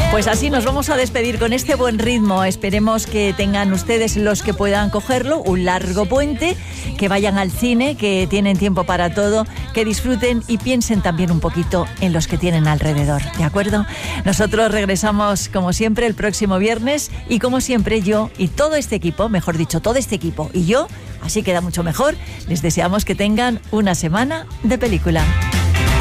Pues así nos vamos a despedir con este buen ritmo. Esperemos que tengan ustedes, los que puedan cogerlo, un largo puente, que vayan al cine, que tienen tiempo para todo, que disfruten y piensen también un poquito en los que tienen alrededor, ¿de acuerdo? Nosotros regresamos como siempre el próximo viernes y como siempre yo y todo este equipo, mejor dicho, todo este equipo y yo, así queda mucho mejor, les deseamos que tengan una semana de película.